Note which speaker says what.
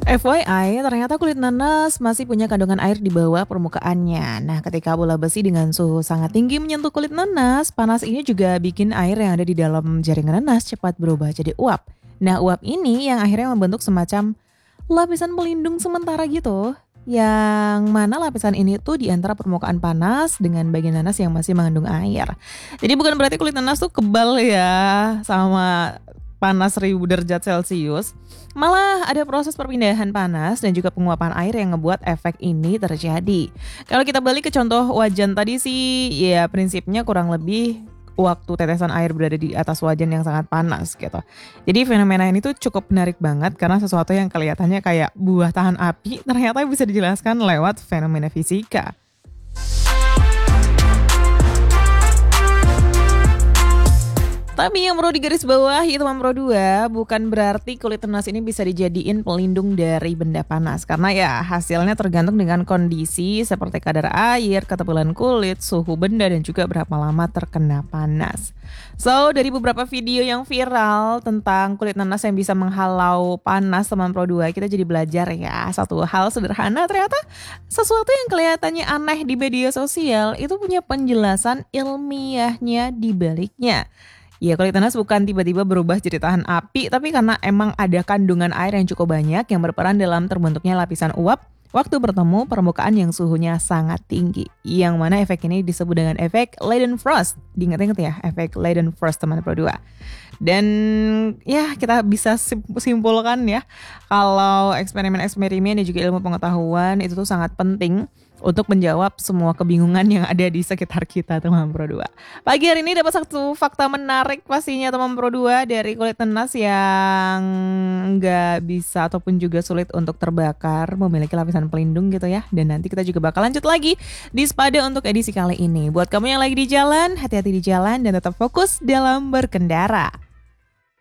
Speaker 1: FYI, ternyata kulit nanas masih punya kandungan air di bawah permukaannya. Nah, ketika bola besi dengan suhu sangat tinggi menyentuh kulit nanas, panas ini juga bikin air yang ada di dalam jaringan nanas cepat berubah jadi uap. Nah, uap ini yang akhirnya membentuk semacam lapisan pelindung sementara gitu. Yang mana lapisan ini tuh di antara permukaan panas dengan bagian nanas yang masih mengandung air. Jadi bukan berarti kulit nanas tuh kebal ya sama panas 1000 derajat Celcius. Malah ada proses perpindahan panas dan juga penguapan air yang ngebuat efek ini terjadi. Kalau kita balik ke contoh wajan tadi sih, ya prinsipnya kurang lebih waktu tetesan air berada di atas wajan yang sangat panas gitu. Jadi fenomena ini tuh cukup menarik banget karena sesuatu yang kelihatannya kayak buah tahan api ternyata bisa dijelaskan lewat fenomena fisika. Tapi yang perlu digarisbawahi teman Pro 2, bukan berarti kulit nanas ini bisa dijadiin pelindung dari benda panas. Karena ya hasilnya tergantung dengan kondisi seperti kadar air, ketebalan kulit, suhu benda, dan juga berapa lama terkena panas. So, dari beberapa video yang viral tentang kulit nanas yang bisa menghalau panas teman Pro 2, kita jadi belajar ya satu hal sederhana, ternyata sesuatu yang kelihatannya aneh di media sosial itu punya penjelasan ilmiahnya di baliknya. Ya, kulit nanas bukan tiba-tiba berubah jadi tahan api, tapi karena emang ada kandungan air yang cukup banyak yang berperan dalam terbentuknya lapisan uap waktu bertemu permukaan yang suhunya sangat tinggi. Yang mana efek ini disebut dengan efek Leidenfrost. Diingat-ingat ya, efek Leidenfrost teman Pro 2. Dan ya kita bisa simpulkan ya, kalau eksperimen-eksperimen dan juga ilmu pengetahuan itu tuh sangat penting untuk menjawab semua kebingungan yang ada di sekitar kita teman Pro 2. Pagi hari ini dapat satu fakta menarik pastinya teman Pro 2 dari kulit nanas yang nggak bisa ataupun juga sulit untuk terbakar, memiliki lapisan pelindung gitu ya. Dan nanti kita juga bakal lanjut lagi di Spada untuk edisi kali ini. Buat kamu yang lagi di jalan, hati-hati di jalan dan tetap fokus dalam berkendara.